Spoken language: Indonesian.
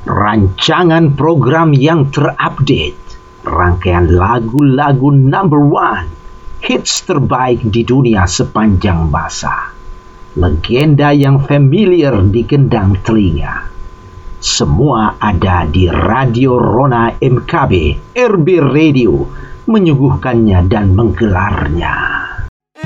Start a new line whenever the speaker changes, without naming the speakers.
Rancangan program yang terupdate, rangkaian lagu-lagu number one, hits terbaik di dunia sepanjang masa, legenda yang familiar di gendang telinga. Semua ada di Radio Rona MKB, RB Radio, menyuguhkannya dan menggelarnya.